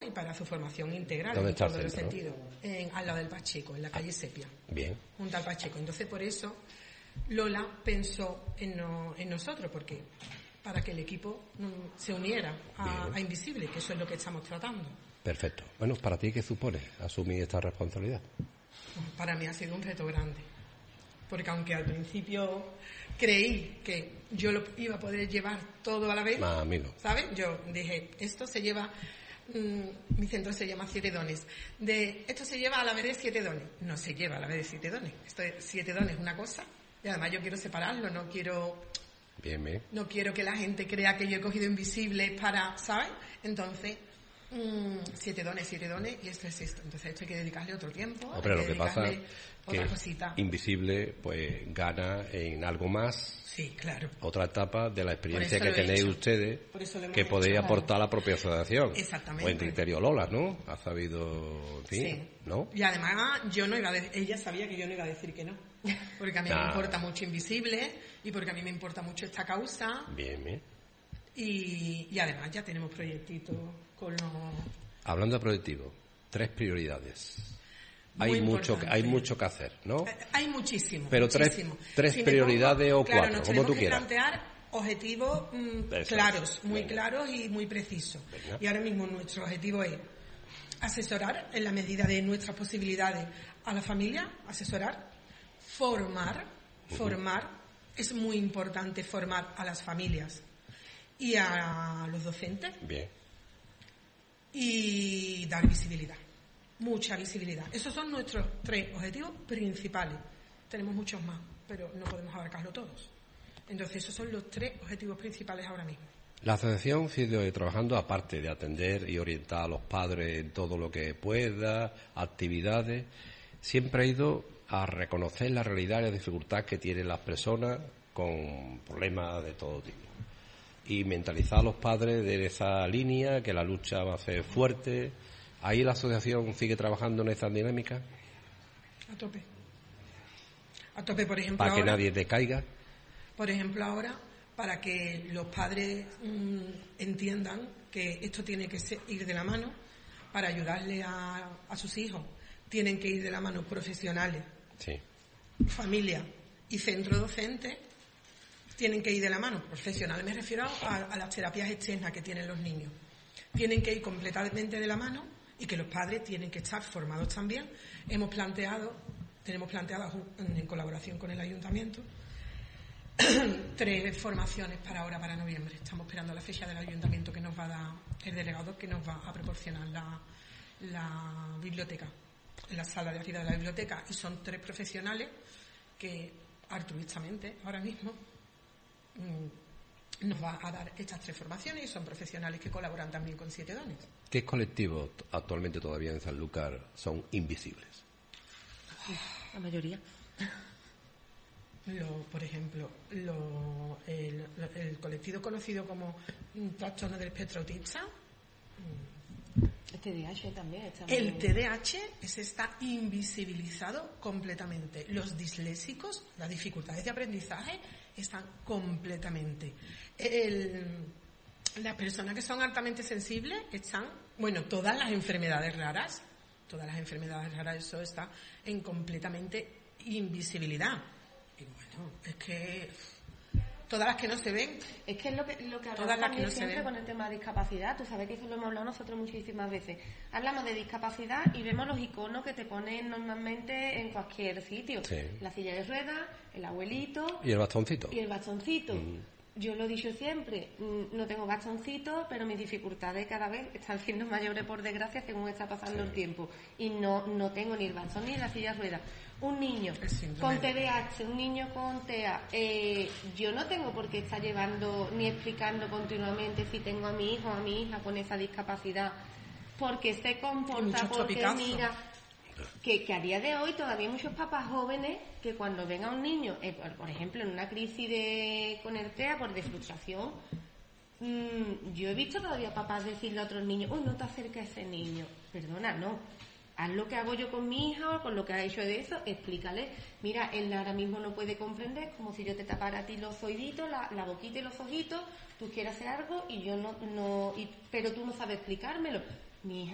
y para su formación integral ¿Dónde en está el todos los centro, sentidos, al lado del Pacheco, en la calle Sepia, Bien. junto al Pacheco. Entonces, por eso Lola pensó en nosotros, porque para que el equipo se uniera a Invisible, que eso es lo que estamos tratando. Perfecto. Bueno, ¿para ti qué supone asumir esta responsabilidad? Para mí ha sido un reto grande, porque aunque al principio creí que yo lo iba a poder llevar todo a la vez, ¿sabes? Yo dije, esto se lleva, mi centro se llama 7 dones, esto se lleva a la vez de 7 dones. No se lleva a la vez de 7 dones. Esto es 7 dones una cosa, y además yo quiero separarlo, no quiero que la gente crea que yo he cogido Invisible para, ¿sabes? Entonces, 7 dones, y esto es esto. Entonces esto hay que dedicarle otro tiempo. Pero lo que pasa otra que cosita. Invisible pues gana en algo más. Sí, claro. Otra etapa de la experiencia que tenéis ustedes, que podéis aportar a la propia asociación. Exactamente. Pues en criterio Lola, ¿no? Ha sabido, en fin, sí. ¿no? Y además yo no iba a ella sabía que yo no iba a decir que no. Porque a mí me importa mucho Invisible y porque a mí me importa mucho esta causa. Bien. Y además ya tenemos proyectitos con los... Hablando de proyectivos, 3 prioridades. Hay mucho que hacer, ¿no? Hay muchísimo. Pero muchísimo. tres prioridades o 4, como tú quieras. Nos tenemos que plantear objetivos claros, muy claros y muy precisos. Venga. Y ahora mismo nuestro objetivo es asesorar en la medida de nuestras posibilidades a la familia, formar. Es muy importante formar a las familias y a los docentes. Bien. Y dar visibilidad. Mucha visibilidad. Esos son nuestros 3 objetivos principales. Tenemos muchos más, pero no podemos abarcarlo todos. Entonces, esos son los 3 objetivos principales ahora mismo. La asociación sigue trabajando, aparte de atender y orientar a los padres en todo lo que pueda, actividades, siempre ha ido a reconocer la realidad y la dificultad que tienen las personas con problemas de todo tipo. Y mentalizar a los padres de esa línea, que la lucha va a ser fuerte. ¿Ahí la asociación sigue trabajando en esa dinámica? A tope, por ejemplo, para que ahora, nadie decaiga. Por ejemplo, ahora, para que los padres entiendan que esto tiene que ir de la mano, para ayudarle a sus hijos, tienen que ir de la mano profesionales, familia y centro docente, tienen que ir de la mano. Profesionales me refiero a las terapias externas que tienen los niños. Tienen que ir completamente de la mano y que los padres tienen que estar formados también. Tenemos planteadas en colaboración con el ayuntamiento 3 formaciones para noviembre. Estamos esperando la fecha del ayuntamiento que nos va a dar el delegado, que nos va a proporcionar la biblioteca, la sala de arriba de la biblioteca, y son 3 profesionales que altruistamente ahora mismo nos va a dar estas 3 formaciones, y son profesionales que colaboran también con 7 dones. ¿Qué colectivos actualmente todavía en Sanlúcar son invisibles? La mayoría. Por ejemplo, el colectivo conocido como trastorno del espectro autista. El TDAH también está El TDAH está invisibilizado completamente. Los disléxicos, las dificultades de aprendizaje, están completamente. Las personas que son altamente sensibles están, todas las enfermedades raras, eso está en completamente invisibilidad. Y es que todas las que no se ven. Es que es lo que hablamos también siempre con el tema de discapacidad. Tú sabes que eso lo hemos hablado nosotros muchísimas veces. Hablamos de discapacidad y vemos los iconos que te ponen normalmente en cualquier sitio. Sí. La silla de ruedas, el abuelito. Y el bastoncito. Yo lo he dicho siempre, no tengo bastoncito, pero mis dificultades cada vez están siendo mayores, por desgracia, según está pasando el tiempo. Y no tengo ni el bastón ni la silla de ruedas. Un niño con TDAH, un niño con TEA, yo no tengo por qué estar llevando ni explicando continuamente si tengo a mi hijo o a mi hija con esa discapacidad, porque se comporta, porque mira, que a día de hoy todavía hay muchos papás jóvenes que cuando ven a un niño, por ejemplo, en una crisis con el TEA, de frustración, yo he visto todavía papás decirle a otros niños, no te acerques a ese niño. Perdona, no. Haz lo que hago yo con mi hija o con lo que ha hecho de eso, explícale. Mira, él ahora mismo no puede comprender, como si yo te tapara a ti los oíditos, la boquita y los ojitos, tú quieres hacer algo y yo no, pero tú no sabes explicármelo. Mi hija